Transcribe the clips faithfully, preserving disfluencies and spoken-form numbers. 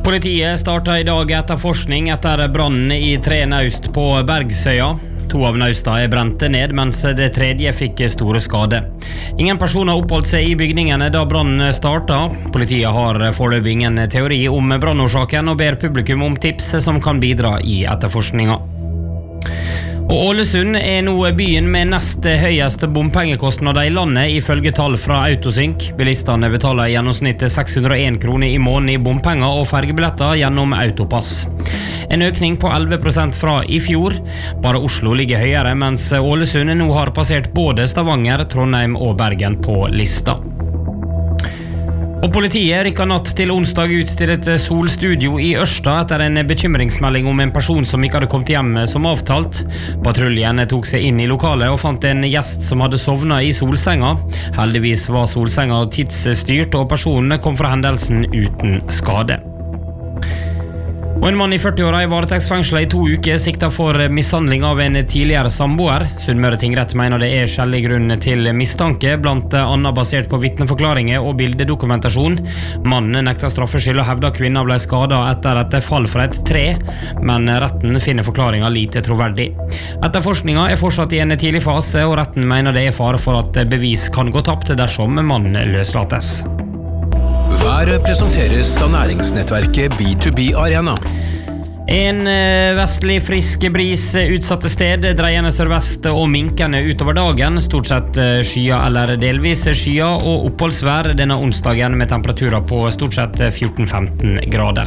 Politiet startet i dag etterforskning etter brannen i tre naust på Bergsøya. To av nausta er brente ned, mens det tredje fikk store skade. Ingen personer oppholdt seg i bygningene da brannen startet. Politiet har foreløpig ingen teori om brannårsaken og ber publikum om tips som kan bidra i etterforskninga. Og Ålesund er nå byen med nest høyeste bompengekostnader i landet, ifølge tall fra Autosynk. Bilistene betaler i gjennomsnitt seks hundre og en kroner i måneden i bompenger og fergebilletter gjennom Autopass. En økning på elleve prosent fra i fjor. Bare Oslo ligger høyere, mens Ålesund nå har passert både Stavanger, Trondheim og Bergen på lista. Og politiet rykket natt til onsdag ut til et solstudio i Ørsta etter en bekymringsmelding om en person som ikke hadde kommet hjem som avtalt. Patruljen tok seg inn i lokalet og fant en gjest som hadde sovnet i solsenga. Heldigvis var solsenga tidsstyrt, og personen kom fra hendelsen uten skade. Og en mann i førti-åra i varetektsfengslet i to uker siktet for mishandling av en tidligere samboer. Sunnmøre tingrett mener det er skjellig grunn til mistanke, blant annet basert på vitneforklaringer og bildedokumentasjon. Mannen nekter straffskyld og hevder kvinner ble skadet etter et fall fra et tre, men retten finner forklaringen lite troverdig. Etterforskningen er fortsatt i en tidlig fase, og retten mener det er fare for at bevis kan gå tapt dersom mannen løslates. Været presenteres av næringsnettverket B to B Arena. En vestlig frisk bris utsatte sted, dreiende sørvest og minkende utover dagen. Stort sett skya eller delvis skya og oppholdsvær denne onsdagen med temperaturer på stort sett fjorten til femten grader.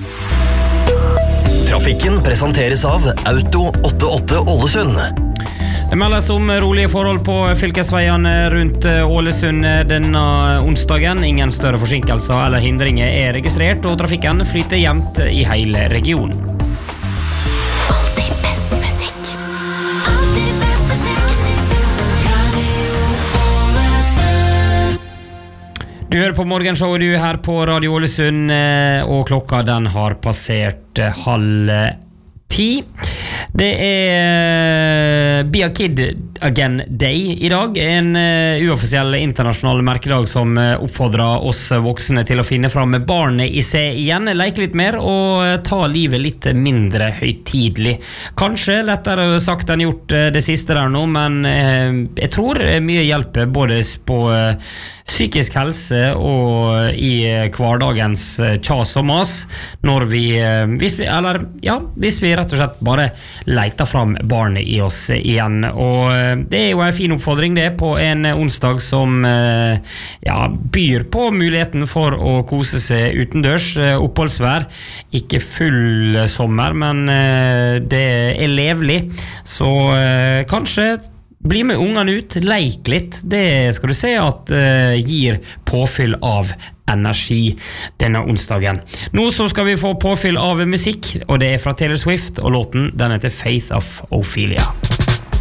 Trafikken presenteres av Auto åttiåtte Ålesund. Det meldes om rolige forhold på fylkesveiene rundt Ålesund denne onsdagen. Ingen større forsinkelser eller hindringer er registrert, og trafikken flyter jevnt i hele regionen. Alltid best musikk. Alltid best musikk. Radio Ålesund. Du hører på Morgenshowet, du er her på Radio Ålesund, og klokka den har passert halv ti. Det er Be a Kid Again Day i dag, en uoffisiell internasjonal merkedag som oppfordrer oss voksne til å finne fram med barnet i seg igjen, leke litt mer og ta livet litt mindre høytidelig. Kanskje lettere sagt enn gjort det siste der nå, men jeg tror mye hjelper både på psykisk helse og i hverdagens kjas og mas når vi, hvis vi, eller ja, hvis vi rett og slett bare leiter fram barnet i oss igjen. Og det er jo en fin oppfordring det på en onsdag som ja, byr på muligheten for å kose seg utendørs. Oppholdsvær, ikke full sommer, men det er levelig, så kanskje bli med ungene ut, leik litt. Det skal du se at uh, gir påfyll av energi denne onsdagen. Nå så skal vi få påfyll av musikk, og det er fra Taylor Swift, og låten den heter Faith of Ophelia.